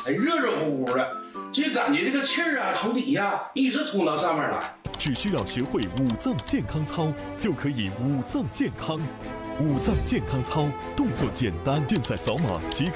哎，热热乎乎的，就感觉这个气儿啊从底下一直通到上面来。 只需要学会五脏健康操，就可以五脏健康。五脏健康操，动作简单，现在扫码即可。